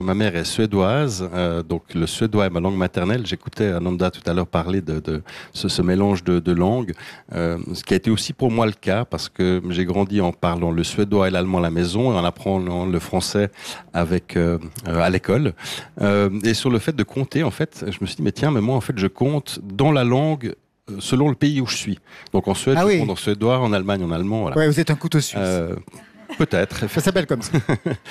Ma mère est suédoise, donc le suédois est ma langue maternelle. J'écoutais Ananda tout à l'heure parler de ce mélange de langues, ce qui a été aussi pour moi le cas parce que j'ai grandi en parlant le suédois et l'allemand à la maison et en apprenant le français à l'école. Et sur le fait de compter, en fait, je me suis dit mais tiens, mais moi en fait je compte dans la langue selon le pays où je suis. Donc en Suède, je compte en suédois, en Allemagne, en allemand. Voilà. Ouais, vous êtes un couteau suisse. Peut-être. Ça s'appelle comme ça.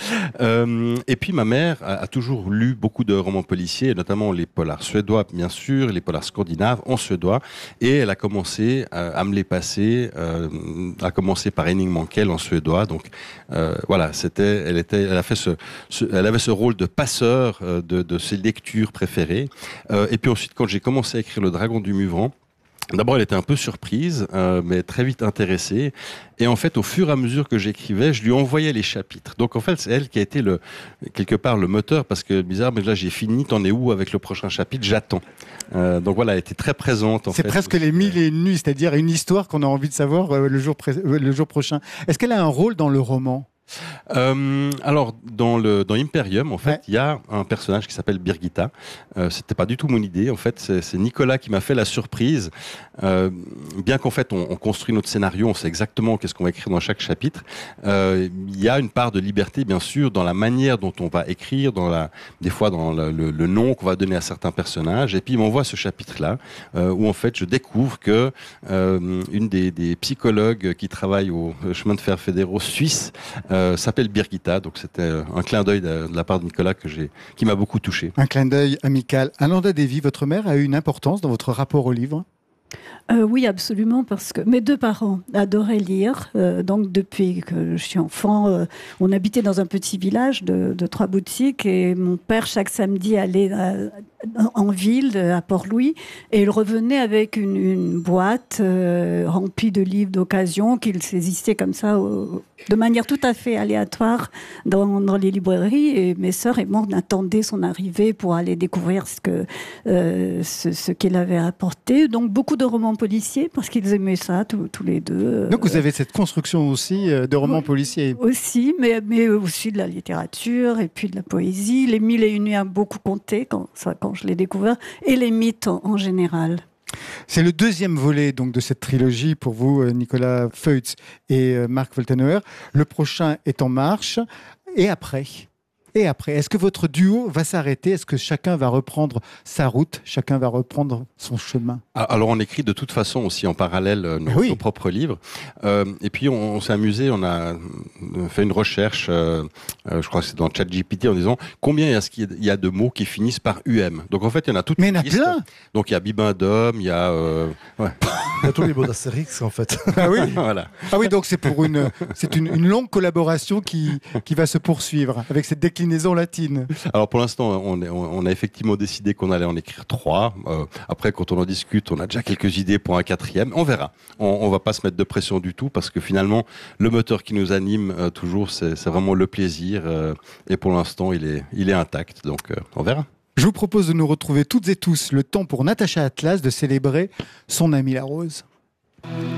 Et puis ma mère a toujours lu beaucoup de romans policiers, notamment les polars suédois, bien sûr, les polars scandinaves en suédois. Et elle a commencé à me les passer, à commencer par Henning Mankell en suédois. Donc voilà, elle avait ce rôle de passeur de ses lectures préférées. Et puis ensuite, quand j'ai commencé à écrire Le Dragon du Muvran, d'abord, elle était un peu surprise, mais très vite intéressée. Et en fait, au fur et à mesure que j'écrivais, je lui envoyais les chapitres. Donc en fait, c'est elle qui a été quelque part le moteur, parce que bizarre, mais là j'ai fini, t'en es où avec le prochain chapitre? J'attends. Donc voilà, elle était très présente. C'est presque les mille et une nuits, c'est-à-dire une histoire qu'on a envie de savoir le jour prochain. Est-ce qu'elle a un rôle dans le roman ? Alors dans Imperium, en fait, il y a un personnage qui s'appelle Birgitta. C'était pas du tout mon idée. En fait, c'est Nicolas qui m'a fait la surprise. Bien qu'en fait, on construit notre scénario, on sait exactement qu'est-ce qu'on va écrire dans chaque chapitre. Il y a une part de liberté, bien sûr, dans la manière dont on va écrire, des fois dans le nom qu'on va donner à certains personnages. Et puis il m'envoie ce chapitre-là où en fait, je découvre que une des psychologues qui travaille au chemin de fer fédéraux suisse s'appelle Birgitta, donc c'était un clin d'œil de la part de Nicolas qui m'a beaucoup touché. Un clin d'œil amical. Ananda Devi, votre mère a eu une importance dans votre rapport au livre ? Oui, absolument, parce que mes deux parents adoraient lire. Donc, depuis que je suis enfant, on habitait dans un petit village de 3 boutiques et mon père, chaque samedi, allait en ville, à Port-Louis, et il revenait avec une boîte remplie de livres d'occasion qu'il saisissait comme ça, de manière tout à fait aléatoire dans les librairies. Et mes sœurs et moi, on attendait son arrivée pour aller découvrir ce qu'il avait apporté. Donc, beaucoup de romans policiers, parce qu'ils aimaient ça tous les deux. Donc vous avez cette construction aussi de romans policiers. Aussi, mais aussi de la littérature et puis de la poésie. Les Mille et une nuits a beaucoup compté quand je l'ai découvert, et les mythes en général. C'est le deuxième volet donc, de cette trilogie pour vous, Nicolas Feutz et Marc Woltenhauer. Le prochain est en marche. Et après, est-ce que votre duo va s'arrêter ? Est-ce que chacun va reprendre sa route ? Chacun va reprendre son chemin ? Alors, on écrit de toute façon aussi en parallèle nos propres livres. Et puis, on s'est amusé, on a fait une recherche, je crois que c'est dans ChatGPT, en disant combien est-ce qu'il y a de mots qui finissent par UM. Donc, en fait, il y en a toute une liste. Mais il y en a plein. Donc, il y a Bibendum, il y a... Il y a tous les mots d'Astérix, en fait. Ah oui. Voilà. Ah oui, donc c'est une longue collaboration qui va se poursuivre avec cette déclinaison latine. Alors pour l'instant, on a effectivement décidé qu'on allait en écrire 3. Après, quand on en discute, on a déjà quelques idées pour un 4e. On verra. On va pas se mettre de pression du tout parce que finalement, le moteur qui nous anime toujours, c'est vraiment le plaisir. Et pour l'instant, il est intact. Donc on verra. Je vous propose de nous retrouver toutes et tous le temps pour Natacha Atlas de célébrer son amie la rose.